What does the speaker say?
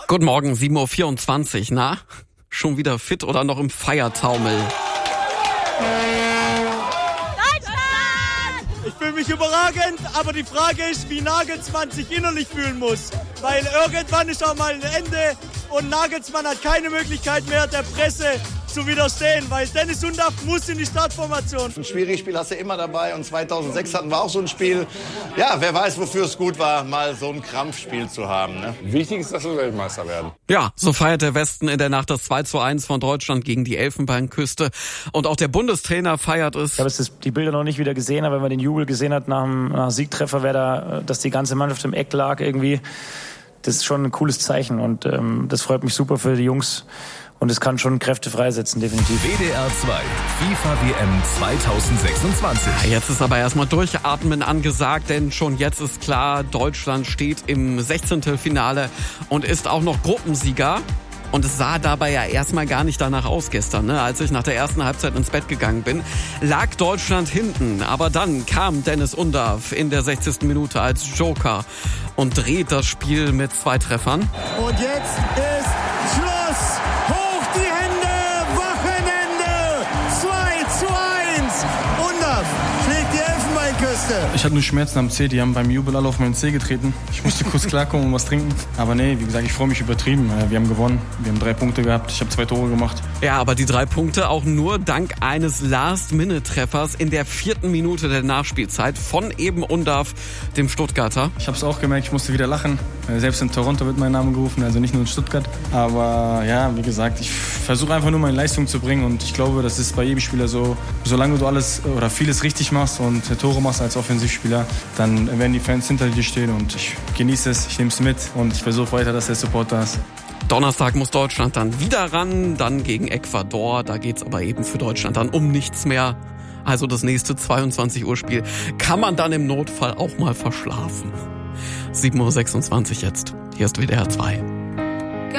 Guten Morgen, 7.24 Uhr. Na, schon wieder fit oder noch im Feiertaumel? Ich fühle mich überragend, aber die Frage ist, wie Nagelsmann sich innerlich fühlen muss. Weil irgendwann ist auch mal ein Ende und Nagelsmann hat keine Möglichkeit mehr, der Presse zu widerstehen, weil Dennis Undaff muss in die Startformation. Ein schwieriges Spiel hast du immer dabei und 2006 hatten wir auch so ein Spiel. Ja, wer weiß, wofür es gut war, mal so ein Krampfspiel zu haben. Ne? Wichtig ist, dass wir Weltmeister werden. Ja, so feiert der Westen in der Nacht das 2:1 von Deutschland gegen die Elfenbeinküste. Und auch der Bundestrainer feiert es. Ich habe jetzt die Bilder noch nicht wieder gesehen, aber wenn man den Jubel gesehen hat nach dem Siegtreffer, dass die ganze Mannschaft im Eck lag irgendwie, das ist schon ein cooles Zeichen und das freut mich super für die Jungs. Und es kann schon Kräfte freisetzen, definitiv. WDR 2, FIFA WM 2026. Jetzt ist aber erstmal Durchatmen angesagt, denn schon jetzt ist klar, Deutschland steht im 16. Finale und ist auch noch Gruppensieger. Und es sah dabei ja erstmal gar nicht danach aus gestern, ne? Als ich nach der ersten Halbzeit ins Bett gegangen bin, lag Deutschland hinten. Aber dann kam Dennis Undaff in der 60. Minute als Joker und dreht das Spiel mit 2 Treffern. Und jetzt ist Schluss! Hoch die Hände! Wochenende! 2:1! Undaff schlägt die Elfenbeinküste. Ich hatte nur Schmerzen am Zeh, die haben beim Jubel alle auf meinen Zeh getreten. Ich musste kurz klarkommen und was trinken. Aber nee, wie gesagt, ich freue mich übertrieben. Wir haben gewonnen, wir haben 3 Punkte gehabt, ich habe 2 Tore gemacht. Ja, aber die 3 Punkte auch nur dank eines Last-Minute-Treffers in der 4. Minute der Nachspielzeit von eben Undaff, dem Stuttgarter. Ich habe es auch gemerkt, ich musste wieder lachen. Selbst in Toronto wird mein Name gerufen, also nicht nur in Stuttgart. Aber ja, wie gesagt, ich versuche einfach nur meine Leistung zu bringen und ich glaube, das ist bei jedem Spieler so. Solange du alles oder vieles richtig machst und Tore machst als Offensivspieler, dann werden die Fans hinter dir stehen und ich genieße es, ich nehme es mit und ich versuche weiter, dass der Support da ist. Donnerstag muss Deutschland dann wieder ran, dann gegen Ecuador. Da geht's aber eben für Deutschland dann um nichts mehr. Also das nächste 22 Uhr Spiel kann man dann im Notfall auch mal verschlafen. 7.26 Uhr jetzt. Hier ist WDR 2.